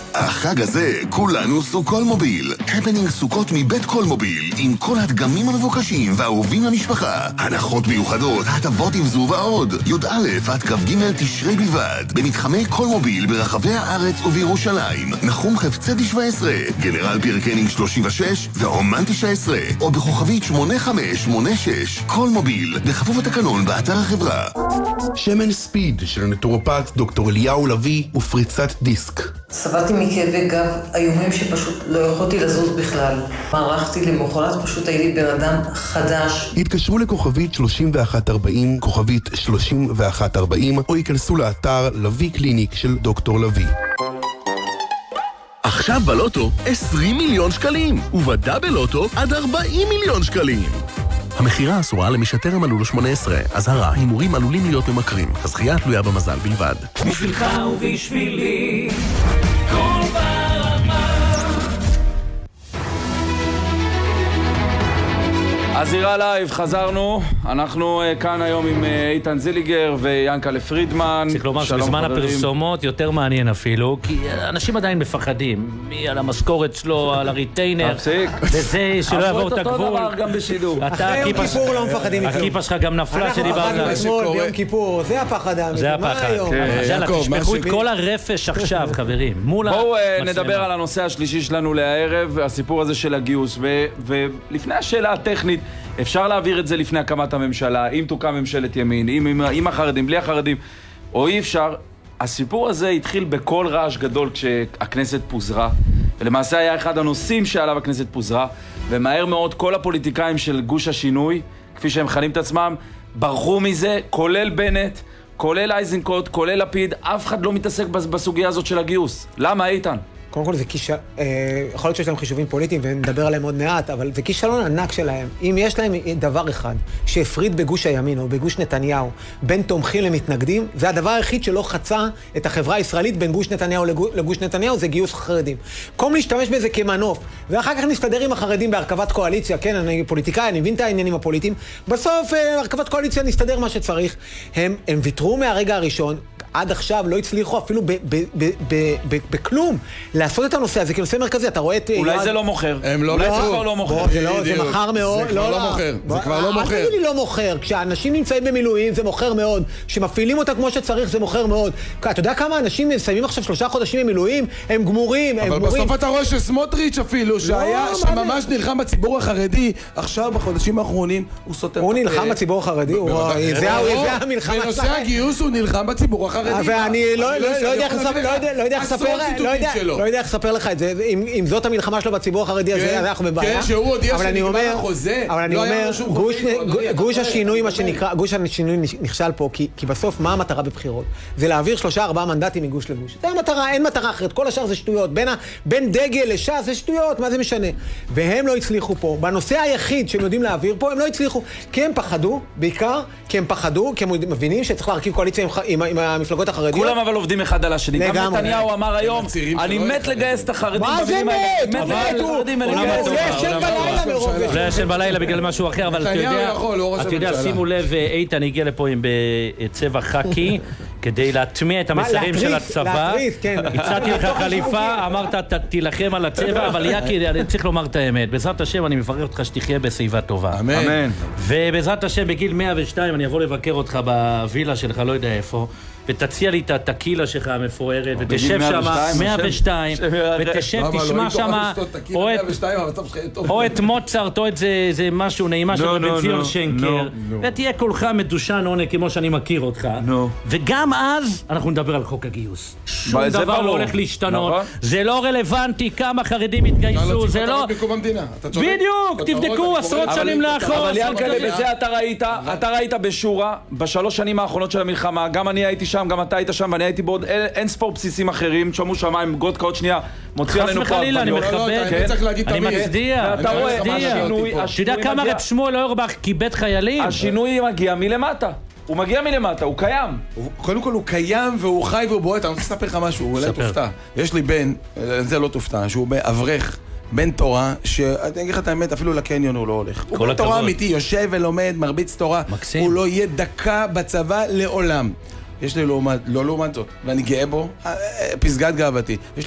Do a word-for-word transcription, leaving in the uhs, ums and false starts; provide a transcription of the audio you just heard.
החג הזה כולנו סוכול מוביל. הפנינג סוכות מבית כל מוביל, עם כל הדגמים המבוקשים והאהובים למשפחה. הנחות מיוחדות, הטבות עם ועוד. י"א עד כ"ג תשרי בלבד, במתחמי כל מוביל ברחבי הארץ ובירושלים. נחום חפצי שבע עשרה, גנרל פירקנינג שלושים ושש ורומן תשע עשרה, או בכוכבית שמונה חמש שמונה שש. כל מוביל, בכפוף התקנון באתר החברה. שמן ספיד של נטורופט דוקטור אליהו לביא ופריצת דיסק. סבלתי מכאבי גב איומים שפשוט לא יכולתי לזוז בכלל. מערכתי למחרת, פשוט הייתי בן אדם חדש. התקשרו לכוכבית שלושים ואחת ארבעים, כוכבית שלושים ואחת ארבעים, או ייכנסו לאתר לביא קליניק של דוקטור לביא. עכשיו בלוטו עשרים מיליון שקלים, ובדאבל לוטו עד ארבעים מיליון שקלים. המחירה אסורה למי שטרם מלאו לו שמונה עשרה. אזהרה, הימורים עלולים להיות ממכרים. הזכייה תלויה במזל בלבד. בשבילך ובשבילי כל ברמה. הזירה לייב, חזרנו. אנחנו uh, כאן היום עם uh, איתן זיליגר ויאנקלה פרידמן. צריך לומר שבזמן הפרסומות יותר מעניין אפילו, כי אנשים עדיין מפחדים. מי על המשכורת שלו, על הריטיינר. תפסיק. וזה שלא יעבור את הגבול. אותו דבר גם בשידור. אחרי יום כיפור לא מפחדים מכלום. הכיפה שלך גם נפלה שדיברת. אנחנו פחדנו אתמול ביום כיפור, זה הפחד האמיתי. זה הפחד. יאללה, תשפכו את כל הרפש עכשיו, חברים. בואו נדבר על הנושא השלישי שלנו לערב, הסיפור הזה של הגיוס. ולפני השאלה הטכנית, אפשר להעביר את זה לפני הקמת הממשלה, אם תוקם ממשלת ימין, עם, עם, עם החרדים, בלי החרדים, או אי אפשר. הסיפור הזה התחיל בכל רעש גדול כשהכנסת פוזרה, ולמעשה היה אחד הנושאים שעליו הכנסת פוזרה, ומהר מאוד כל הפוליטיקאים של גוש השינוי, כפי שהם מכנים את עצמם, ברחו מזה, כולל בנט, כולל אייזנקוט, כולל לפיד, אף אחד לא מתעסק בסוגיה הזאת של הגיוס. למה, איתן? קודם כל זה כישלון, יכול להיות שיש להם חישובים פוליטיים ונדבר עליהם עוד מעט, אבל זה כישלון ענק שלהם. אם יש להם דבר אחד שהפריד בגוש הימין או בגוש נתניהו בין תומכים למתנגדים, זה הדבר היחיד שלא חצה את החברה הישראלית בין גוש נתניהו לגוש נתניהו, זה גיוס חרדים. קום להשתמש בזה כמנוף, ואחר כך נסתדר עם החרדים בהרכבת קואליציה, כן, אני פוליטיקאי, אני מבין את העניינים הפוליטיים, בסוף הרכבת קואליציה נסתדר מה שצריך. הם, הם ויתרו מהרגע הראשון, עד עכשיו לא הצליחו אפילו בכלום לעשות את הנושא הזה כנושא מרכזי. אתה רואה את... אולי זה לא מוכר. הם לא מוכר. זה מחר מאוד. זה כבר לא מוכר. זה כבר לא מוכר. אל תגיד לי לא מוכר. כשאנשים נמצאים במילואים זה מוכר מאוד. כשמפעילים אותה כמו שצריך זה מוכר מאוד. אתה יודע כמה אנשים מסיימים עכשיו שלושה חודשים במילואים? הם גמורים. אבל בסוף אתה רואה שסמוטריץ' אפילו, שהיה, שממש נלחם בציבור החרדי, עכשיו בחודשים האחרונים הוא סותם. הוא נלחם בציבור החרדי. זה המלחמה. בנושא הגיוס הוא נלחם בציבור החרדי. ואני לא יודע איך לספר לך את זה, אם זאת המלחמה שלו בציבור החרדי הזה, אנחנו בבעיה. כן, שהוא הודיע שנגמר החוזה. אבל אני אומר, גוש השינוי, מה שנקרא, גוש השינוי נכשל פה, כי בסוף מה המטרה בבחירות? זה להעביר שלושה ארבעה מנדטים מגוש לגוש. זה המטרה, אין מטרה אחרת, כל השאר זה שטויות. בין דגל לש"ס זה שטויות, מה זה משנה? והם לא הצליחו פה. בנושא היחיד שהם יודעים להעביר פה, הם לא הצליחו. כי הם פחדו, בעיקר, כי הם פחדו, כי הם מבינים שצריך להרכיב קואליציה עם המפלגות החרדיות. כולם אבל עובדים אחד על השני. גם נתניהו אמר היום, אני מת לגייס את החרדים. מה זה מת? הוא מת. הוא ישן בלילה מרוב. זה ישן בלילה בגלל משהו אחר, אבל אתה יודע, שימו לב, איתן הגיע לפה עם צבע חקי, כדי להטמיע את המסרים של הצבא. הצעתי לך חליפה, אמרת תילחם על הצבע, אבל יקי, אני צריך לומר את האמת. בעזרת השם אני מברך אותך שתחיה בסביבה טובה. אמן. ובעזרת השם בגיל מאה ושתיים אני אבוא לבקר אותך בווילה שלך, לא יודע איפה. ותציע לי את הטקילה שלך המפוארת, ותשב שם מאה ושתיים, ותשב, תשמע שם או את מוצרט, או את זה משהו נעימה של בן ציון שנקר, ותהיה כולך מדושן עונה כמו שאני מכיר אותך, וגם אז אנחנו נדבר על חוק הגיוס. שום דבר לא הולך להשתנות, זה לא רלוונטי כמה חרדים התגייסו, זה לא... בדיוק, תבדקו עשרות שנים לאחור. אבל ינקלה, בזה אתה ראית, אתה ראית בשורה, בשלוש שנים האחרונות של המלחמה, גם אני הייתי שם, גם אתה היית שם, ואני הייתי בעוד אין ספור בסיסים אחרים, תשמו שמיים, גודקה עוד שנייה, מוציא עלינו פה. חס וחלילה, אני מכבד, אני מצדיע, אתה רואה, השינוי... אתה יודע כמה רב שמואל אוירבך כיבד חיילים? השינוי מגיע מלמטה. הוא מגיע מלמטה, הוא קיים. קודם כל הוא קיים והוא חי והוא בועט. אני רוצה לספר לך משהו, אולי תופתע. יש לי בן, זה לא תופתע, שהוא אברך, בן תורה, שאני אגיד לך את האמת, אפילו לקניון הוא לא הולך. הוא בן תורה אמיתי, יושב ולומד, מרביץ תורה. הוא לא יהיה דקה בצבא לעולם. יש לי לעומת, לא לעומת זאת, ואני גאה בו, פסגת גאוותי.